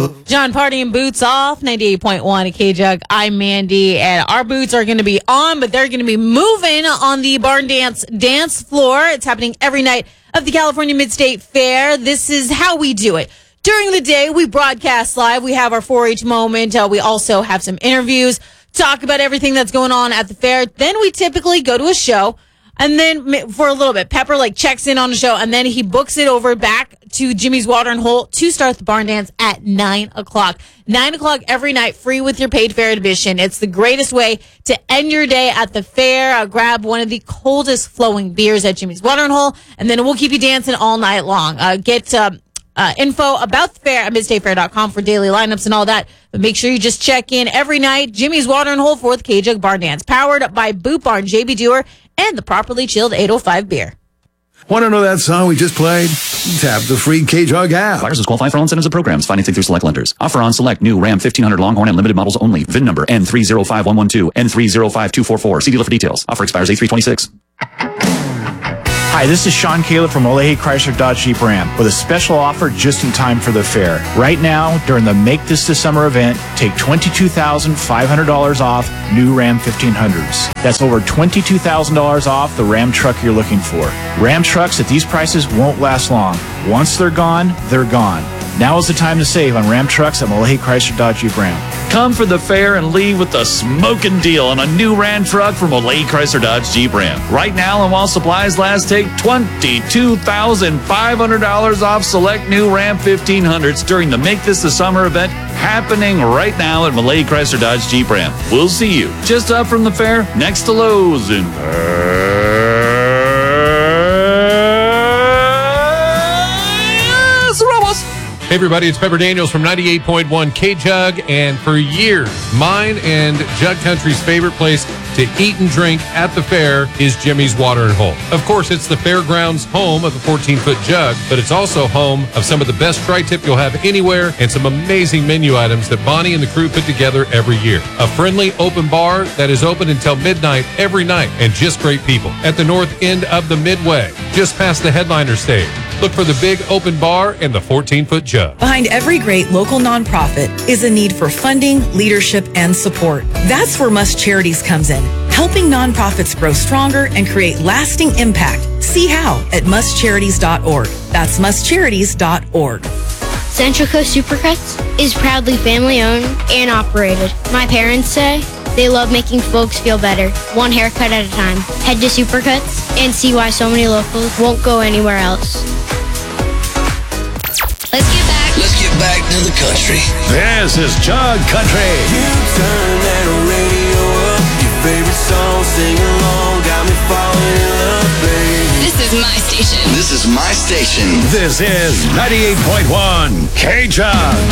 love. John Party and Boots Off, 98.1 at K-Jug. I'm Mandy, and our boots are going to be on, but they're going to be moving on the Barn Dance dance floor. It's happening every night of the California Mid-State Fair. This is how we do it. During the day, we broadcast live. We have our 4-H moment. We also have some interviews, talk about everything that's going on at the fair. Then we typically go to a show. And then for a little bit, Pepper checks in on the show, and then he books it over back to Jimmy's Watering Hole to start the barn dance at 9 o'clock. 9 o'clock every night, free with your paid fair admission. It's the greatest way to end your day at the fair. Grab one of the coldest flowing beers at Jimmy's Watering Hole, and then we'll keep you dancing all night long. Get info about the fair at midstatefair.com for daily lineups and all that. But make sure you just check in every night. Jimmy's Watering Hole for the K-Jug Barn Dance, powered by Boot Barn, JB Dewar, and the properly chilled 805 beer. Want to know that song we just played? Tap the free K-Jug app. Viruses qualify for all incentives and programs. Financing through select lenders. Offer on select new Ram 1500 Longhorn and limited models only. VIN number N305112, N305244. See dealer for details. Offer expires 8/3/26. Hi, this is Sean Caleb from Olathe Chrysler Dodge Jeep Ram with a special offer just in time for the fair. Right now, during the Make This the Summer event, take $22,500 off new Ram 1500s. That's over $22,000 off the Ram truck you're looking for. Ram trucks at these prices won't last long. Once they're gone, they're gone. Now is the time to save on Ram trucks at Olathe Chrysler Dodge Jeep Ram. Come for the fair and leave with a smoking deal on a new Ram truck from Olathe Chrysler Dodge Jeep Ram. Right now, and while supplies last, take $22,500 off select new Ram 1500s during the Make This the Summer event happening right now at Olathe Chrysler Dodge Jeep Ram. We'll see you just up from the fair next to Lowe's in Hey everybody, it's Pepper Daniels from 98.1 K-Jug, and for years, mine and Jug Country's favorite place to eat and drink at the fair is Jimmy's Watering Hole. Of course, it's the fairgrounds home of the 14-foot jug, but it's also home of some of the best tri-tip you'll have anywhere and some amazing menu items that Bonnie and the crew put together every year. A friendly open bar that is open until midnight every night, and just great people. At the north end of the Midway, just past the headliner stage. Look for the big open bar and the 14-foot jug. Behind every great local nonprofit is a need for funding, leadership, and support. That's where Must Charities comes in, helping nonprofits grow stronger and create lasting impact. See how at mustcharities.org. That's mustcharities.org. Central Coast Supercuts is proudly family-owned and operated. My parents say they love making folks feel better, one haircut at a time. Head to Supercuts and see why so many locals won't go anywhere else. Let's get back to the country. This is Jug Country. You turn that radio up, your favorite song, sing along, got me falling in love, baby. This is my station. This is my station. This is 98.1 K-Jug.